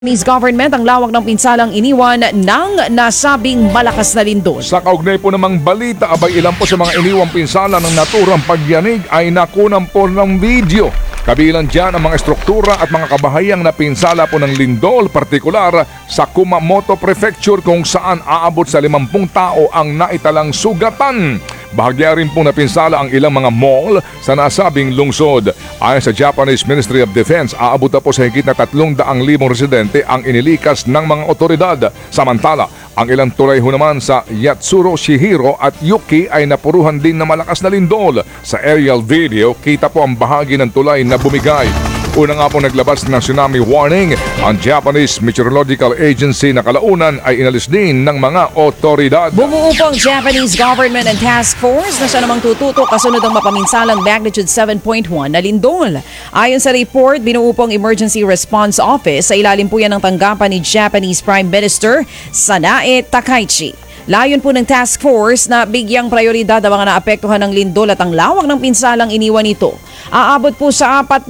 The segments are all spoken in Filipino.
Japanese government ang lawak ng pinsalang iniwan ng nasabing malakas na lindol. Sa kaugnay po namang balita, abay ilan po sa mga iniwang pinsala ng naturang pagyanig ay nakunan po ng video. Kabilang dyan ang mga estruktura at mga kabahayang na pinsala po ng lindol, partikular sa Kumamoto Prefecture kung saan aabot sa 50 tao ang naitalang sugatan. Bahagya rin pong napinsala ang ilang mga mall sa nasabing lungsod. Ayon sa Japanese Ministry of Defense, aabot na po sa higit na 300,000 residente ang inilikas ng mga otoridad. Samantala, ang ilang tulay ho naman sa Yatsuro, Shihiro at Yuki ay napuruhan din na malakas na lindol. Sa aerial video, kita po ang bahagi ng tulay na bumigay. Una nga po naglabas ng tsunami warning ang Japanese Meteorological Agency na kalaunan ay inalis din ng mga otoridad. Bumuo po ang Japanese government and task force na siya namang tututok kasunod ang mapaminsalang magnitude 7.1 na lindol. Ayon sa report, binuo po ang Emergency Response Office sa ilalim po yan ng tanggapan ni Japanese Prime Minister Sanae Takaichi. Layon po ng task force na bigyang prioridad ang mga naapektuhan ng lindol at ang lawak ng pinsalang iniwan nito. Aabot po sa 40,000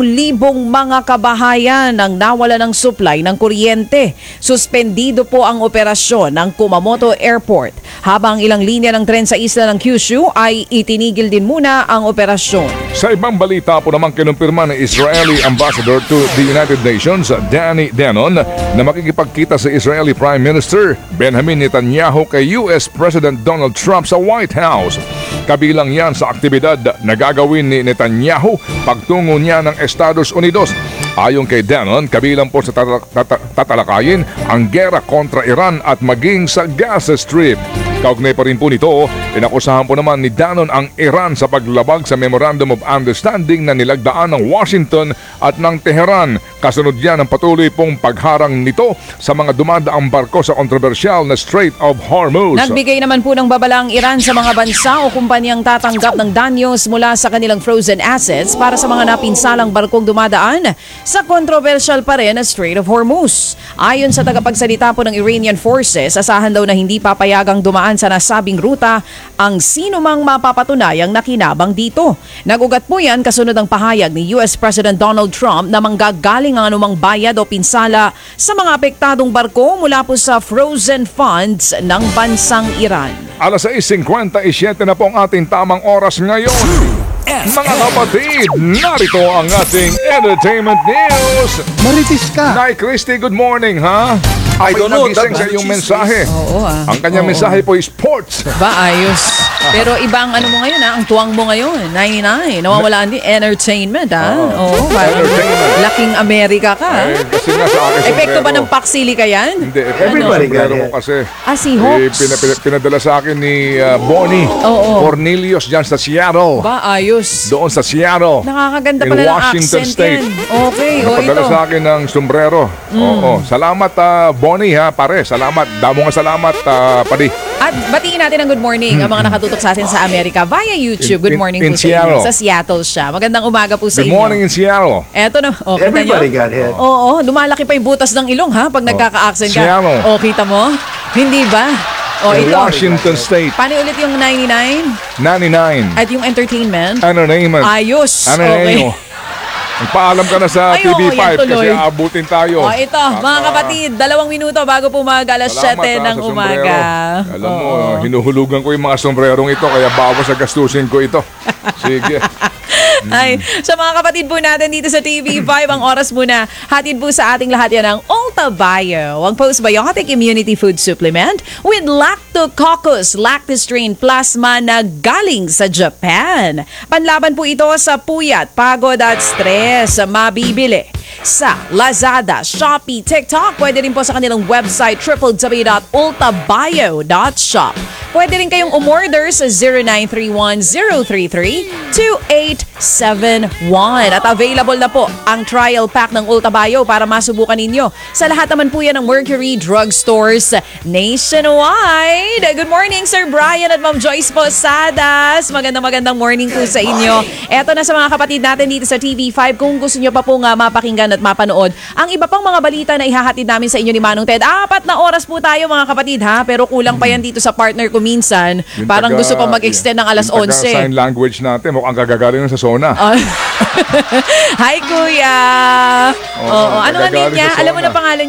mga kabahayan ang nawala ng supply ng kuryente. Suspendido po ang operasyon ng Kumamoto Airport, habang ilang linya ng tren sa isla ng Kyushu ay itinigil din muna ang operasyon. Sa ibang balita po naman kinumpirma ng Israeli Ambassador to the United Nations, Danny Danon, na makikipagkita sa Israeli Prime Minister Benjamin Netanyahu kay US President Donald Trump sa White House. Kabilang yan sa aktibidad na gagawin ni Netanyahu pagtungo niya ng Estados Unidos. Ayon kay Danon, kabilang po sa tatalakayin ang gera kontra Iran at maging sa Gaza Strip. Kaugnay pa rin po nito, inakusahan po naman ni Danon ang Iran sa paglabag sa Memorandum of Understanding na nilagdaan ng Washington at ng Tehran. Kasunod yan ang patuloy pong pagharang nito sa mga dumadaang barko sa kontrobersyal na Strait of Hormuz. Nagbigay naman po ng babala ang Iran sa mga bansa o kumpanyang tatanggap ng danyos mula sa kanilang frozen assets para sa mga napinsalang barkong dumadaan sa kontrobersyal pa rin na Strait of Hormuz. Ayon sa tagapagsalita po ng Iranian forces, asahan daw na hindi papayagang dumaan sa nasabing ruta ang sinumang mapapatunayang nakinabang dito. Nagugat po yan kasunod ang pahayag ni US President Donald Trump na manggagaling ang anumang bayad o pinsala sa mga apektadong barko mula po sa frozen funds ng bansang Iran. Alas 6:57 na po ang ating tamang oras ngayon. Mga kapatid, narito ang ating entertainment news. Maritis ka. Nay Christy, good morning, ha? I don't know. Nagising sa iyong mensahe. Oo, Ang kanyang mensahe po ay sports. Ba, ayos. Pero ibang ano mo ngayon, ang tuwang mo ngayon, 99. Nawawalaan din entertainment, Oo, parang laking Amerika ka. Kasi nga sa akin Epekto ba ng paksili ka yan? Hindi, Everybody got ko it. kasi. Si Hawks. Pinadala sa akin ni Bonnie Cornelius dyan sa Seattle. Ba, ayos. Doon sa Seattle. Nakakaganda in pala ng Washington accent State. yan. Okay, Napadala ito. sa akin ng sombrero. Oo. Salamat, Bonnie, ha, pare. Salamat. Damo nga salamat, padi. At batiin natin ang good morning ang mga nakatutok sa atin sa Amerika via YouTube. Good morning In po sa inyo. Seattle. Sa Seattle siya. Magandang umaga po sa Good inyo. morning in Seattle. Eto na. O, kita nyo? Everybody got hit. Oo, lumalaki pa yung butas ng ilong ha pag nagkaka-accent ka. Seattle. O, kita mo? Hindi ba? O, In ito. Washington State. Paano ulit yung 99? 99. At yung entertainment? Entertainment. Ayos. Okay. Magpaalam ka na sa Ay, TV5 yan tuloy. kasi aabutin tayo. O, ito, mga kapatid, 2 minuto bago po alas 7 ng sa umaga. sombrero. Alam mo, hinuhulugan ko yung mga sombrerong ito kaya bawas sa gastusin ko ito. Sige. Ay, sa mga kapatid po natin dito sa TV5, ang oras muna, hatid po sa ating lahat yan ng Ulta Bio, ang postbiotic immunity food supplement with Lactococcus lactostrain plasma na galing sa Japan. Panlaban po ito sa puyat, pagod at stress. Mabibili sa Lazada, Shopee, TikTok. Pwede rin po sa kanilang website www.ultabio.shop. Pwede rin kayong umorder sa 0931-033-2871. At available na po ang trial pack ng Ulta Bio para masubukan ninyo. Sa lahat naman po yan ng Mercury Drug Stores nationwide. Good morning, Sir Brian at Ma'am Joyce Posadas. Magandang morning po sa inyo. Eto na sa mga kapatid natin dito sa TV5. Kung gusto nyo pa po nga mapakinggan at mapanood ang iba pang mga balita na ihahatid namin sa inyo ni Manong Ted. 4 na oras po tayo mga kapatid ha. Pero kulang pa yan dito sa partner ko kuminsan, parang gusto pang mag-extend ng alas yung taga 11. sign language natin, mukhang kagagaling sa SONA. Hi, Kuya! Oo, ano nga nagagaling niya? sa Alam mo SONA. na pangalan